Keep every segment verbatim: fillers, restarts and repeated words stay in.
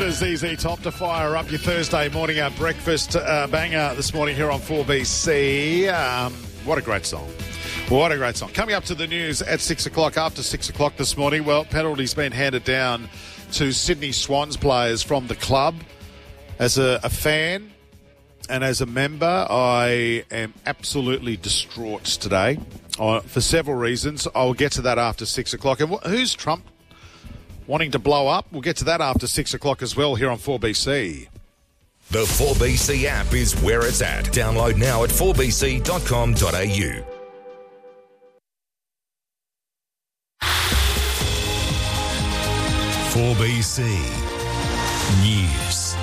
Z Z Top to fire up your Thursday morning uh, breakfast uh, banger this morning here on four B C. Um, what a great song. What a great song. Coming up to the news at six o'clock, after six o'clock this morning, well, penalties been handed down to Sydney Swans players from the club. As a, a fan and as a member, I am absolutely distraught today uh, for several reasons. I'll get to that after six o'clock. And wh- who's Trump wanting to blow up? We'll get to that after six o'clock as well here on four B C. The four B C app is where it's at. Download now at four b c dot com dot a u. four B C News.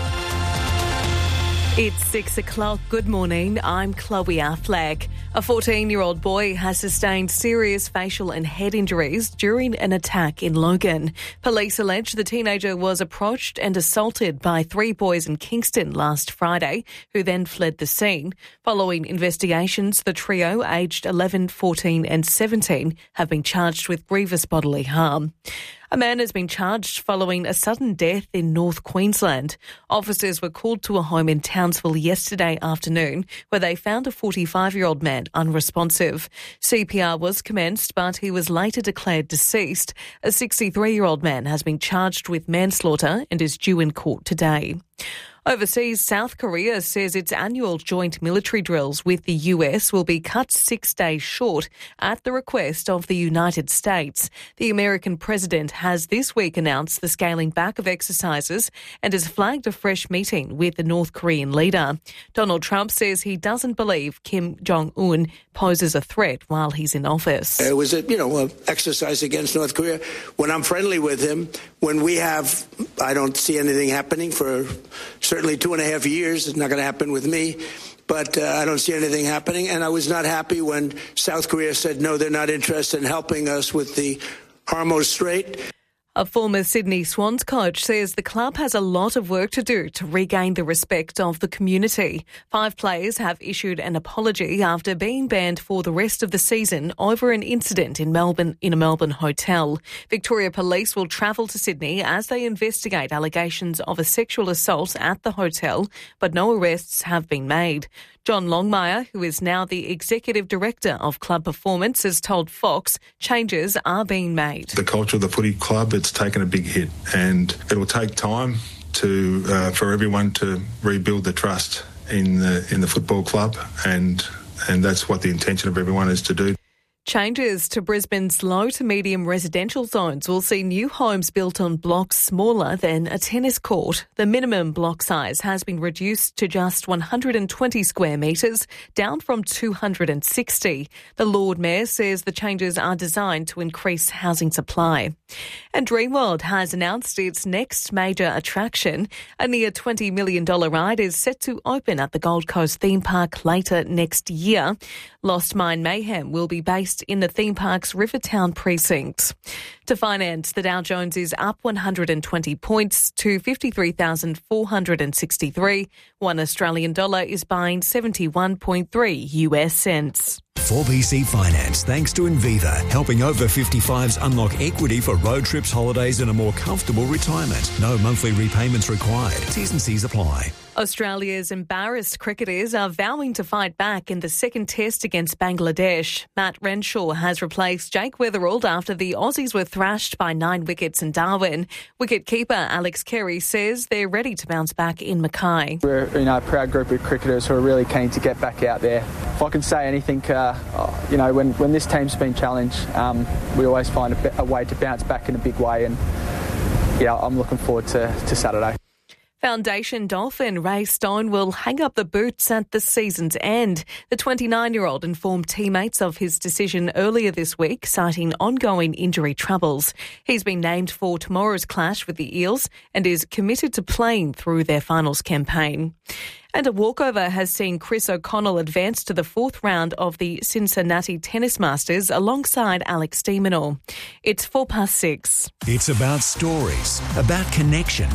It's six o'clock. Good morning. I'm Chloe Affleck. A fourteen-year-old boy has sustained serious facial and head injuries during an attack in Logan. Police allege the teenager was approached and assaulted by three boys in Kingston last Friday, who then fled the scene. Following investigations, the trio, aged eleven, fourteen and seventeen, have been charged with grievous bodily harm. A man has been charged following a sudden death in North Queensland. Officers were called to a home in Townsville yesterday afternoon where they found a forty-five-year-old man unresponsive. C P R was commenced, but he was later declared deceased. A sixty-three-year-old man has been charged with manslaughter and is due in court today. Overseas, South Korea says its annual joint military drills with the U S will be cut six days short at the request of the United States. The American president has this week announced the scaling back of exercises and has flagged a fresh meeting with the North Korean leader. Donald Trump says he doesn't believe Kim Jong-un poses a threat while he's in office. It was a, you know, an exercise against North Korea. When I'm friendly with him, when we have, I don't see anything happening for certainly two and a half years. It's not going to happen with me, but uh, I don't see anything happening. And I was not happy when South Korea said, no, they're not interested in helping us with the Hormuz Strait. A former Sydney Swans coach says the club has a lot of work to do to regain the respect of the community. Five players have issued an apology after being banned for the rest of the season over an incident in Melbourne in a Melbourne hotel. Victoria Police will travel to Sydney as they investigate allegations of a sexual assault at the hotel, but no arrests have been made. John Longmire, who is now the Executive Director of Club Performance, has told Fox changes are being made. The culture of the footy club, it's taken a big hit, and it will take time to uh, for everyone to rebuild the trust in the in the football club, and and that's what the intention of everyone is to do. Changes to Brisbane's low to medium residential zones will see new homes built on blocks smaller than a tennis court. The minimum block size has been reduced to just one hundred twenty square metres, down from two hundred sixty. The Lord Mayor says the changes are designed to increase housing supply. And Dreamworld has announced its next major attraction. A near twenty million dollars ride is set to open at the Gold Coast theme park later next year. Lost Mine Mayhem will be based in the theme park's Rivertown precinct. To finance, the Dow Jones is up one hundred twenty points to fifty-three thousand four hundred sixty-three. One Australian dollar is buying seventy-one point three U S cents. four B C Finance, thanks to Inviva, helping over fifty-fives unlock equity for road trips, holidays and a more comfortable retirement. No monthly repayments required. T's and C's apply. Australia's embarrassed cricketers are vowing to fight back in the second test against Bangladesh. Matt Renshaw has replaced Jake Weatherald after the Aussies were thrashed by nine wickets in Darwin. Wicket-keeper Alex Carey says they're ready to bounce back in Mackay. We're you know, a proud group of cricketers who are really keen to get back out there. If I can say anything, uh, you know, when, when this team's been challenged, um, we always find a, a way to bounce back in a big way, and yeah, I'm looking forward to, to Saturday. Foundation Dolphin Ray Stone will hang up the boots at the season's end. The twenty-nine-year-old informed teammates of his decision earlier this week, citing ongoing injury troubles. He's been named for tomorrow's clash with the Eels and is committed to playing through their finals campaign. And a walkover has seen Chris O'Connell advance to the fourth round of the Cincinnati Tennis Masters alongside Alex de Minaur. It's four past six. It's about stories, about connection,